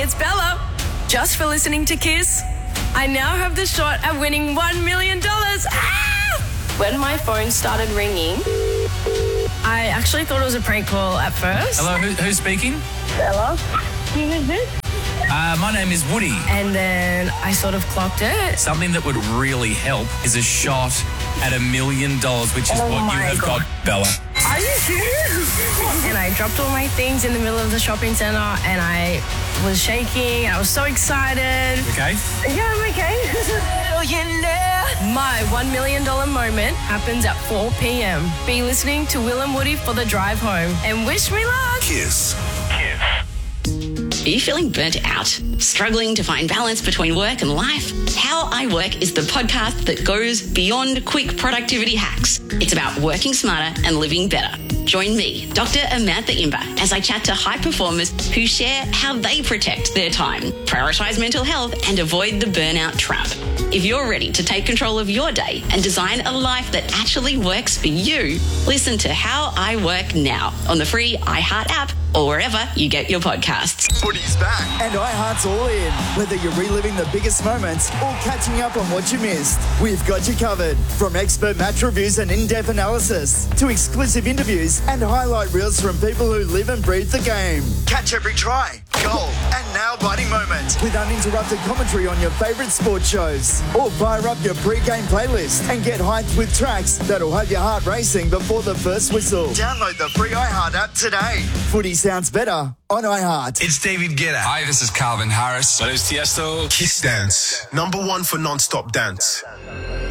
it's Bella. Just for listening to Kiss, I now have the shot at winning $1 million. When my phone started ringing, I actually thought it was a prank call at first. Hello, who's speaking? Bella. Who is this? My name is Woody. And then I sort of clocked it. Something that would really help is a shot at $1 million, which is what you have got, Bella. Are you serious? And I dropped all my things in the middle of the shopping centre and I was shaking. I was so excited. Okay? Yeah, I'm okay. My $1 million moment happens at 4 p.m. Be listening to Will and Woody for the drive home and wish me luck. Kiss. Are you feeling burnt out? Struggling to find balance between work and life? How I Work is the podcast that goes beyond quick productivity hacks. It's about working smarter and living better. Join me, Dr. Amantha Imber, as I chat to high performers who share how they protect their time, prioritise mental health, and avoid the burnout trap. If you're ready to take control of your day and design a life that actually works for you, listen to How I Work now on the free iHeart app or wherever you get your podcasts. Woody's back. And iHeart's all in. Whether you're reliving the biggest moments or catching up on what you missed, we've got you covered. From expert match reviews and in-depth analysis to exclusive interviews and highlight reels from people who live and breathe the game. Catch every try, goal, and nail-biting moment with uninterrupted commentary on your favourite sports shows. Or fire up your pre-game playlist and get hyped with tracks that'll have your heart racing before the first whistle. Download the free iHeart app today. Footy sounds better on iHeart. It's David Guetta. Hi, this is Calvin Harris. That is Tiesto. Kiss Dance. #1 for non-stop dance.